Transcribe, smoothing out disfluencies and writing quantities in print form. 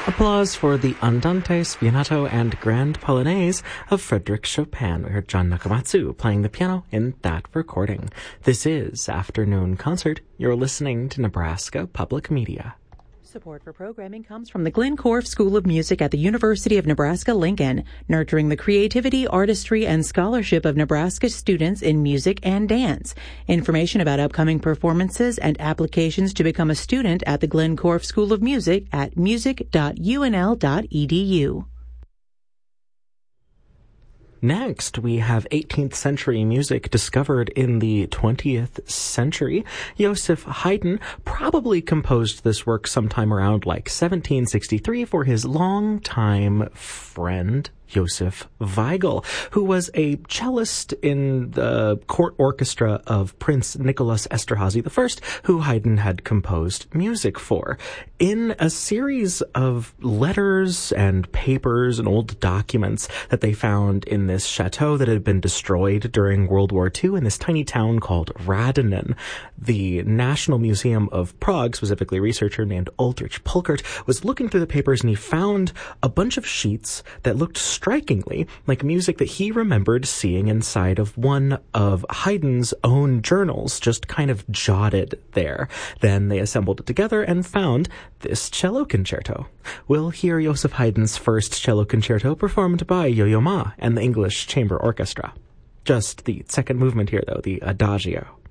Applause for the Andante, Spianato, and Grand Polonaise of Frédéric Chopin. We heard John Nakamatsu playing the piano in that recording. This is Afternoon Concert. You're listening to Nebraska Public Media. Support for programming comes from the Glenn Korff School of Music at the University of Nebraska-Lincoln, nurturing the creativity, artistry, and scholarship of Nebraska students in music and dance. Information about upcoming performances and applications to become a student at the Glenn Korff School of Music at music.unl.edu. Next, we have 18th century music discovered in the 20th century. Joseph Haydn probably composed this work sometime around like 1763 for his longtime friend, Joseph Weigl, who was a cellist in the court orchestra of Prince Nicholas Esterhazy I, who Haydn had composed music for. In a series of letters and papers and old documents that they found in this chateau that had been destroyed during World War II in this tiny town called Radinin, the National Museum of Prague, specifically a researcher named Ulrich Pulkert, was looking through the papers and he found a bunch of sheets that looked strikingly like music that he remembered seeing inside of one of Haydn's own journals, just kind of jotted there. Then they assembled it together and found this cello concerto. We'll hear Joseph Haydn's first cello concerto performed by Yo-Yo Ma and the English Chamber Orchestra. Just the second movement here, though, the Adagio.